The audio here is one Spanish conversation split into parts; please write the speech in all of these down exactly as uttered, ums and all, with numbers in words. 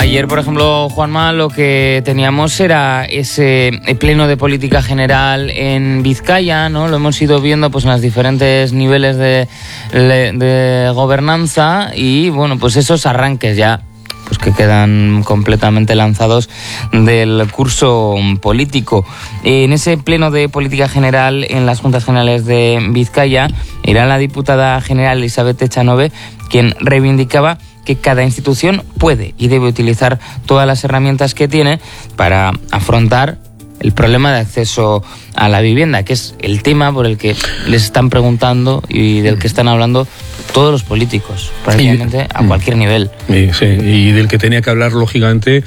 Ayer, por ejemplo, Juanma, lo que teníamos era ese pleno de política general en Vizcaya, ¿no? Lo hemos ido viendo pues en los diferentes niveles de, de, de gobernanza y, bueno, pues esos arranques ya pues que quedan completamente lanzados del curso político. En ese pleno de política general en las Juntas Generales de Vizcaya era la diputada general Elizabeth Echanove quien reivindicaba que cada institución puede y debe utilizar todas las herramientas que tiene para afrontar el problema de acceso a la vivienda, que es el tema por el que les están preguntando y del que están hablando todos los políticos, prácticamente a cualquier nivel. Sí, sí, y del que tenía que hablar, lógicamente,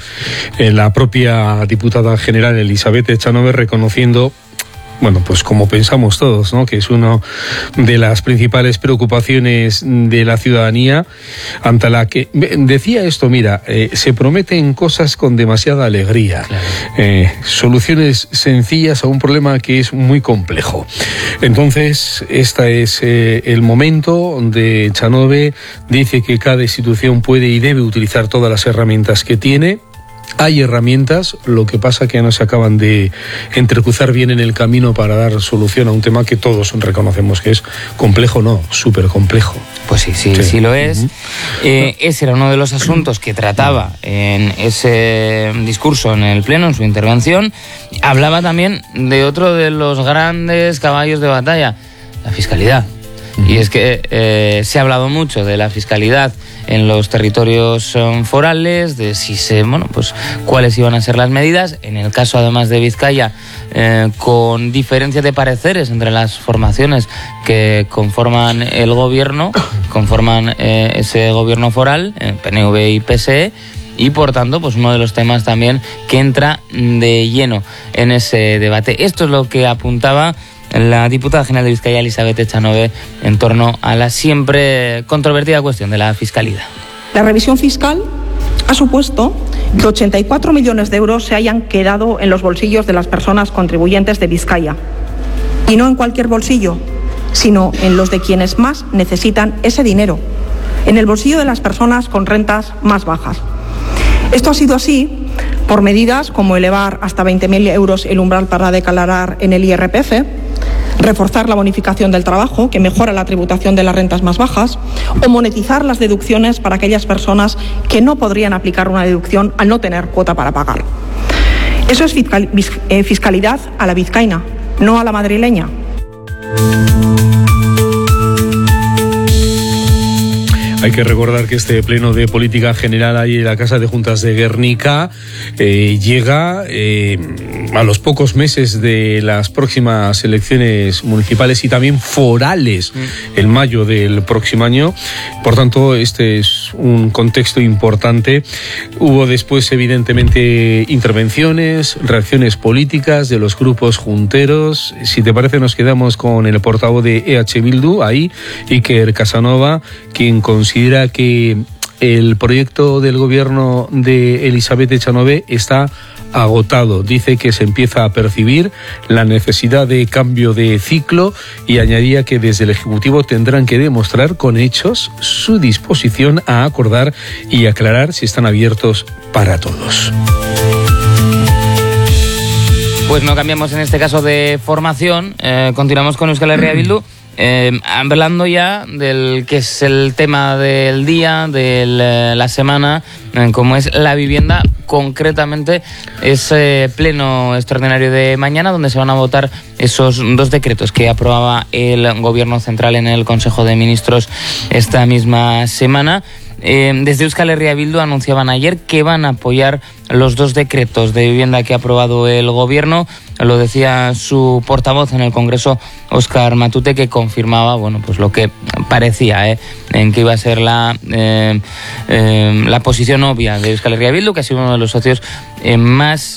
la propia diputada general Elizabeth Echanove, reconociendo, bueno, pues como pensamos todos, ¿no?, que es una de las principales preocupaciones de la ciudadanía, ante la que decía esto, mira, eh, se prometen cosas con demasiada alegría, claro. eh, soluciones sencillas a un problema que es muy complejo. Entonces, este es eh, el momento donde Echanove dice que cada institución puede y debe utilizar todas las herramientas que tiene. Hay herramientas, lo que pasa que no se acaban de entrecruzar bien en el camino para dar solución a un tema que todos reconocemos que es complejo, no, súper complejo. Pues sí, sí, sí, sí lo es. Uh-huh. Eh, ese era uno de los asuntos que trataba en ese discurso en el Pleno, en su intervención. Hablaba también de otro de los grandes caballos de batalla, la fiscalidad. Uh-huh. Y es que eh, se ha hablado mucho de la fiscalidad en los territorios um, forales, de si se, bueno, pues cuáles iban a ser las medidas. En el caso, además de Vizcaya, eh, con diferencia de pareceres entre las formaciones que conforman el gobierno, conforman eh, ese gobierno foral, eh, P N V y P S E, y por tanto, pues uno de los temas también que entra de lleno en ese debate. Esto es lo que apuntaba la diputada general de Vizcaya, Elizabeth Echanove, en torno a la siempre controvertida cuestión de la fiscalidad. La revisión fiscal ha supuesto que ochenta y cuatro millones de euros se hayan quedado en los bolsillos de las personas contribuyentes de Vizcaya. Y no en cualquier bolsillo, sino en los de quienes más necesitan ese dinero, en el bolsillo de las personas con rentas más bajas. Esto ha sido así por medidas como elevar hasta veinte mil euros el umbral para declarar en el I R P F, reforzar la bonificación del trabajo, que mejora la tributación de las rentas más bajas, o monetizar las deducciones para aquellas personas que no podrían aplicar una deducción al no tener cuota para pagar. Eso es fiscal, eh, fiscalidad a la vizcaína, no a la madrileña. Hay que recordar que este pleno de política general ahí en la Casa de Juntas de Guernica eh, llega eh, a los pocos meses de las próximas elecciones municipales y también forales mm. en mayo del próximo año. Por tanto, este es un contexto importante. Hubo después, evidentemente, intervenciones, reacciones políticas de los grupos junteros. Si te parece, nos quedamos con el portavoz de E H Bildu, ahí, Iker Casanova, quien considera Considera que el proyecto del gobierno de Elizabeth Echanove está agotado. Dice que se empieza a percibir la necesidad de cambio de ciclo y añadía que desde el Ejecutivo tendrán que demostrar con hechos su disposición a acordar y aclarar si están abiertos para todos. Pues no cambiamos en este caso de formación, eh, continuamos con Euskal Herria Bildu. Eh, hablando ya del que es el tema del día, de la semana, eh, como es la vivienda, concretamente ese pleno extraordinario de mañana, donde se van a votar esos dos decretos que aprobaba el Gobierno Central en el Consejo de Ministros esta misma semana. Eh, desde Euskal Herria Bildu anunciaban ayer que van a apoyar los dos decretos de vivienda que ha aprobado el Gobierno. Lo decía su portavoz en el Congreso, Óscar Matute, que confirmaba, bueno, pues lo que parecía, ¿eh? en que iba a ser la eh, eh, la posición obvia de Euskal Herria Bildu, que ha sido uno de los socios eh, más